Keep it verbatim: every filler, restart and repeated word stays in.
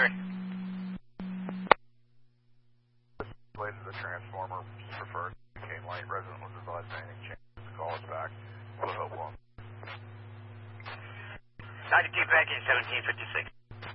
three. Related to the transformer, preferred Cane Light resident was advised anything changes to call us back. We'll help one. ninety-two back in seventeen fifty-six.